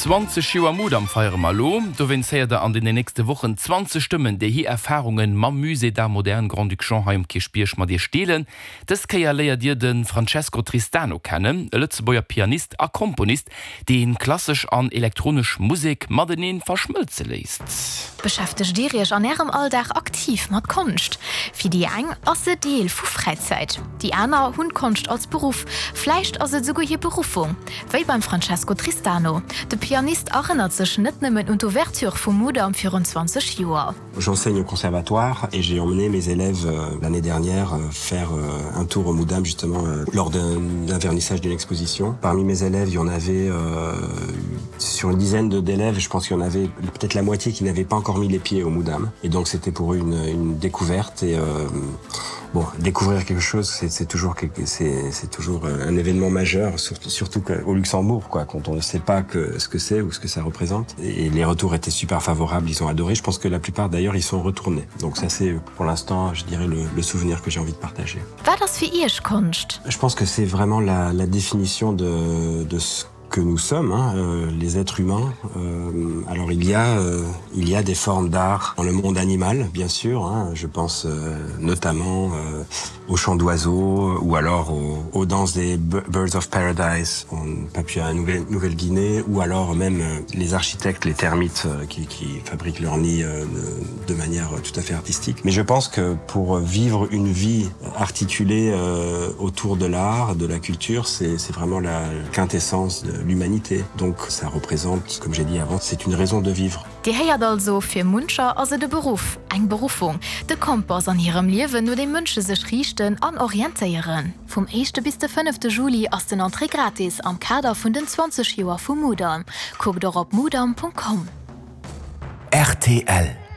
20 Joer Mut am Feier Malo, do wenn se an den nächste Wochen 20 Stimmen, die hier Erfahrungen ma Muse der modernen Grand Duchamp heim Kirschbiersch ma dir stehlen. Das kann ja leider dir den Francesco Tristano kennen, ein Lützebauer Pianist a Komponist, den klassisch an elektronisch Musik Madenen verschmilzen lässt. Beschäftigt dir an ihrem Alltag aktiv mit Kunst. Für die eng als ein Teil von Freizeit. Die Anna hun Kunst als Beruf, vielleicht als sogar ihre Berufung. Wie beim Francesco Tristano. Der Pianist erinnert sich nicht nur an die Ouverture von Muda am 24 Jahren. J'enseigne au conservatoire et j'ai emmené mes élèves l'année dernière faire un tour au Moudam justement lors d'un vernissage d'une exposition. Parmi mes élèves, il y en avait sur une dizaine d'élèves, je pense qu'il y en avait peut-être la moitié qui n'avaient pas encore mis les pieds au Moudam. Et donc c'était pour eux une découverte et bon, découvrir quelque chose, c'est toujours un événement majeur, surtout au Luxembourg, quoi, quand on ne sait pas ce que c'est ou ce que ça représente. Et les retours étaient super favorables, ils ont adoré. Je pense que la plupart, d'ailleurs, ils sont retournés. Donc ça, c'est pour l'instant, je dirais, le souvenir que j'ai envie de partager. Je pense que c'est vraiment la définition de ce que nous sommes, les êtres humains. Alors il y a des formes d'art dans le monde animal, bien sûr. Je pense notamment aux chants d'oiseaux ou alors aux danses des Birds of Paradise en Papouasie-Nouvelle-Guinée ou alors même les architectes, les termites qui fabriquent leur nid de manière tout à fait artistique. Mais je pense que pour vivre une vie articulée autour de l'art, de la culture, c'est vraiment la quintessence de l'humanité. Donc ça représente, comme j'ai dit avant, c'est une raison de vivre. Die heiert also für Muncher also de Beruf, eng Berufung. De Kompass an ihrem Leben nur den Münsche sich richten an orientieren. Vom 1. bis den 5. Juli aus den Entrée gratis am Kader von den 20 Jahren von Mudam. Guck doch auf mudam.com. RTL